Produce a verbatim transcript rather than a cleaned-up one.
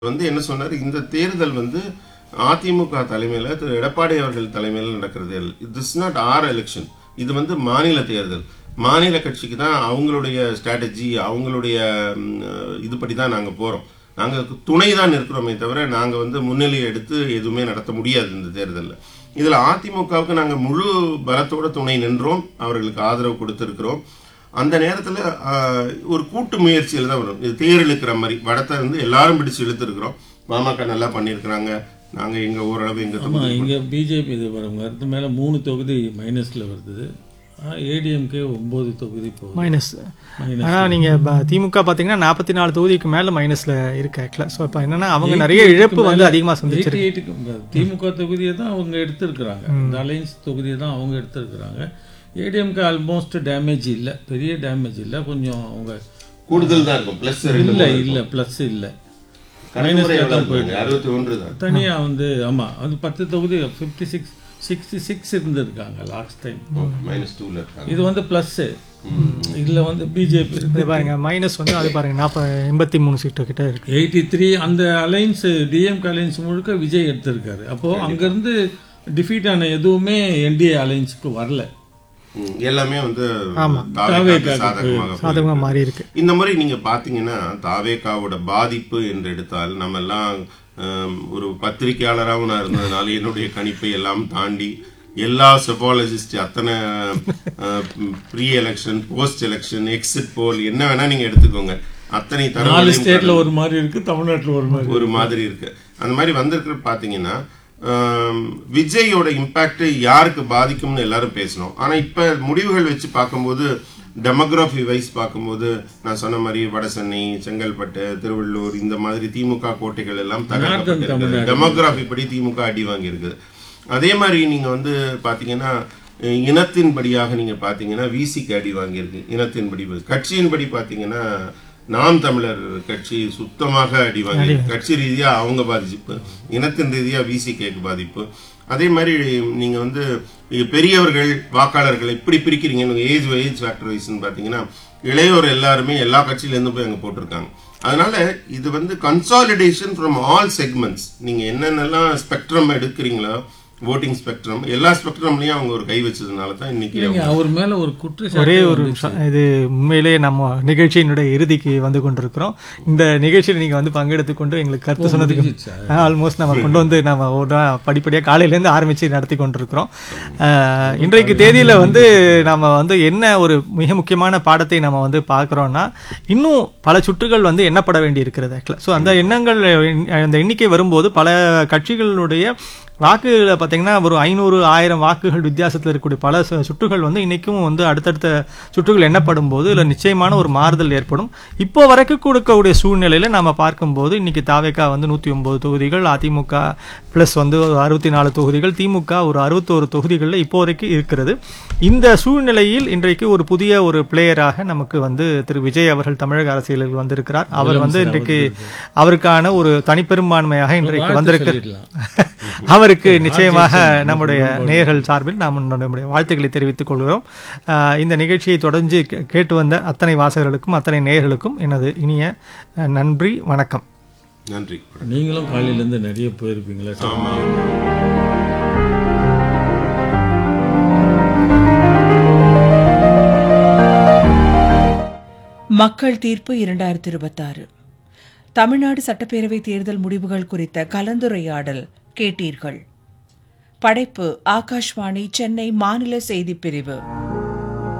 வந்து என்ன சொன்னாரு, இந்த தேர்தல் வந்து அதிமுக தலைமையில திரு எடப்பாடி அவர்கள் தலைமையில் நடக்கிற தேர்தல். This not R election. இது வந்து மாநில தேர்தல். மாநில கட்சிக்கு தான் அவங்களுடைய ஸ்ட்ராட்டஜி, அவங்களுடைய இதுபடி தான் நாங்கள் போகிறோம். நாங்கள் துணை தான் இருக்கிறோமே தவிர நாங்கள் வந்து முன்னிலையை எடுத்து எதுவுமே நடத்த முடியாது இந்த தேர்தலில். இதில் அதிமுகவுக்கு நாங்கள் முழு பலத்தோட துணை நின்றோம், அவர்களுக்கு ஆதரவு கொடுத்துருக்கிறோம். அந்த நேரத்தில் ஒரு கூட்டு முயற்சியில் தான் வரும். இது தேர் இழுக்கிற மாதிரி வடத்தை வந்து எல்லாரும் பிடிச்சு இழுத்துருக்குறோம். பாமக நல்லா பண்ணியிருக்கிறாங்க, நாங்கள் எங்கள் ஓரளவு எங்கள் இங்கே பிஜேபி இது வரும் அடுத்த மேலே மூணு தொகுதி மைனஸில் வருது. ஏடிஎம்கே ஒம்பது தொகுதி போகுது மைனஸ். ஆனால் நீங்கள் திமுக பார்த்தீங்கன்னா நாற்பத்தி நாலு தொகுதிக்கு மேலே மைனஸில் இருக்கு ஆக்சுவலாக. ஸோ இப்போ என்னன்னா அவங்க நிறைய இழப்பு வந்து அதிகமாக சந்திச்சு எயிட்டுக்கு திமுக தொகுதியை தான் அவங்க எடுத்திருக்கிறாங்க, இந்த அலையன்ஸ் தொகுதியை தான் அவங்க எடுத்திருக்கிறாங்க. ஏடிஎம்கே ஆல்மோஸ்ட் டேமேஜ் இல்லை, பெரிய டேமேஜ் இல்லை, கொஞ்சம் அவங்க கூடுதல் தான் இருக்கும். பிளஸ் இல்லை இல்லை ப்ளஸ் இல்லை, மைனஸ் தான் போயிட்டு அறுபத்தி ஒன்று தான் தனியாக வந்து. ஆமாம், அது பத்து தொகுதி ஃபிஃப்டி சிக்ஸ் சிக்ஸ்டி சிக்ஸ் இருந்திருக்காங்க லாஸ்ட் டைம். மைனஸ் டூவில் இருக்காங்க. இது வந்து ப்ளஸ்ஸு, இதில் வந்து பிஜேபி பாருங்க மைனஸ் வந்து அது பாருங்க நாற்பது எண்பத்தி மூணு சீட்டு கிட்ட இருக்கு. எயிட்டி த்ரீ அந்த அலைன்ஸ் டிஎம்கே அலைன்ஸ் முழுக்க விஜய் எடுத்திருக்காரு. அப்போது அங்கேருந்து டிஃபீட் ஆன எதுவுமே என்டிஏ அலைன்ஸுக்கு வரல, எல்லாமே வந்து சாதகமாக மாறி இருக்கு. இந்த மாதிரி நீங்க பாத்தீங்கன்னா தாவேகாவோட பாதிப்பு என்று எடுத்தால் நம்ம எல்லாம் ஒரு பத்திரிகையாளராகவும் நான் இருந்ததுனால என்னுடைய கணிப்பை எல்லாம் தாண்டி எல்லா செபாலஜிஸ்ட் அத்தனை pre election, post election, exit போல் என்ன வேணா நீங்க எடுத்துக்கோங்க, அத்தனை நாலு ஸ்டேட்ல ஒரு மாதிரி இருக்கு, தமிழ்நாட்டில் ஒரு மாதிரி ஒரு மாதிரி இருக்கு. அந்த மாதிரி வந்திருக்கிற பாத்தீங்கன்னா விஜயோட இம்பாக்ட் யாருக்கு பாதிக்கும்னு எல்லாரும் பேசணும். ஆனா இப்ப முடிவுகள் வச்சு பார்க்கும்போது டெமோகிராஃபி வைஸ் பார்க்கும்போது நான் சொன்ன மாதிரி வட சென்னை, செங்கல்பட்டு, திருவள்ளூர் இந்த மாதிரி திமுக கோட்டைகள் எல்லாம் தகர்க்கப்பட்டிருக்கு. டெமோகிராஃபி படி திமுக அடி வாங்கியிருக்குது. அதே மாதிரி நீங்க வந்து பாத்தீங்கன்னா இனத்தின்படியாக நீங்க பாத்தீங்கன்னா விசிக்கு அடி வாங்கியிருக்கு. இனத்தின்படி கட்சியின்படி பாத்தீங்கன்னா நாம் தமிழர் கட்சி சுத்தமாக அடி வாங்கி, கட்சி ரீதியா அவங்க பாதிப்பு, இனத்தின் ரீதியா விசிகேக்கு பாதிப்பு. அதே மாதிரி நீங்க வந்து பெரியவர்கள் வாக்காளர்கள் இப்படி பிரிக்கிறீங்க, ஏஜ் ஏஜ் ஃபேக்டர் வைஸ்ன்னு பாத்தீங்கன்னா இளையோர் எல்லாருமே எல்லா கட்சியில இருந்து போய் அங்க போட்டிருக்காங்க. அதனால இது வந்து கன்சாலிடேஷன் ஃப்ரம் ஆல் செக்மெண்ட்ஸ். நீங்க என்னென்னலாம் ஸ்பெக்ட்ரம் எடுக்கிறீங்களோ, ஓட்டிங் ஸ்பெக்ட்ரம், எல்லா ஸ்பெக்ட்ரம்லயும் அவங்க ஒரு கை வச்சதுனால தான் இன்னைக்கு அவர் மேல ஒரு குற்றம். ஒரே ஒரு இது உண்மையிலேயே நம்ம நிகழ்ச்சியினுடைய இறுதிக்கு வந்து கொண்டிருக்கிறோம். இந்த நிகழ்ச்சியில் நீங்க வந்து பங்கெடுத்து கொண்டு எங்களுக்கு கருத்து சொன்னதுக்கு ஆல்மோஸ்ட் நம்ம கொண்டு வந்து நம்ம ஒரு படிப்படியாக காலையிலேருந்து ஆரம்பிச்சு நடத்தி கொண்டிருக்கிறோம். இன்றைக்கு தேதியில வந்து நம்ம வந்து என்ன ஒரு மிக முக்கியமான பாடத்தை நம்ம வந்து பார்க்குறோம்னா, இன்னும் பல சுற்றுகள் வந்து எண்ணப்பட வேண்டி இருக்கிறது ஆக்சுவலாக. ஸோ அந்த எண்ணங்கள் அந்த எண்ணிக்கை வரும்போது பல கட்சிகளுடைய வாக்குகளை பார்த்தீங்கன்னா ஒரு ஐநூறு ஆயிரம் வாக்குகள் வித்தியாசத்தில் இருக்கக்கூடிய பல சுற்றுகள் வந்து இன்னைக்கும் வந்து அடுத்தடுத்த சுற்றுகள் எண்ணப்படும் போது இதில் நிச்சயமான ஒரு மாறுதல் ஏற்படும். இப்போ வரைக்கும் கொடுக்கக்கூடிய சூழ்நிலையில நம்ம பார்க்கும்போது இன்னைக்கு தாவேகா வந்து நூற்றி ஒன்பது தொகுதிகள், அதிமுக பிளஸ் வந்து ஒரு அறுபத்தி நாலு தொகுதிகள், திமுக ஒரு அறுபத்தோரு தொகுதிகளில் இப்போ வரைக்கும் இருக்கிறது. இந்த சூழ்நிலையில் இன்றைக்கு ஒரு புதிய ஒரு பிளேயராக நமக்கு வந்து திரு விஜய் அவர்கள் தமிழக அரசியலில் வந்திருக்கிறார். அவர் வந்து இன்றைக்கு அவருக்கான ஒரு தனிப்பெரும்பான்மையாக இன்றைக்கு வந்திருக்கிறார். அவருக்கு நிச்சயமாக நம்முடைய நேயர்கள் சார்பில் நாம் நம்முடைய வாழ்த்துக்களை தெரிவித்துக் கொள்கிறோம். இந்த நிகழ்ச்சியை தொடர்ந்து கேட்டு வந்த அத்தனை வாசகர்களுக்கும் அத்தனை நேயர்களுக்கும் எனது இனிய நன்றி, வணக்கம். நன்றி. நீங்களும் காலையிலேருந்து நிறைய போயிருப்பீங்களா? மக்கள் தீர்ப்பு இரண்டாயிரத்தி இருபத்தி ஆறு தமிழ்நாடு சட்டப்பேரவை தேர்தல் முடிவுகள் குறித்த கலந்துரையாடல் கேட்டீர்கள். படைப்பு ஆகாஷ்வாணி சென்னை மாநில செய்திப் பிரிவு.